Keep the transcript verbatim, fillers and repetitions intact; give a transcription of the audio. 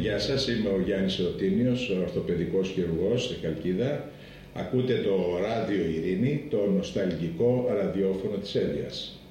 Γεια σας, είμαι ο Γιάννης Ερωτήνιος, ορθοπαιδικός χειρουργός στη Χαλκίδα. Ακούτε το Ράδιο Ειρήνη, το νοσταλγικό ραδιόφωνο της Έλιας.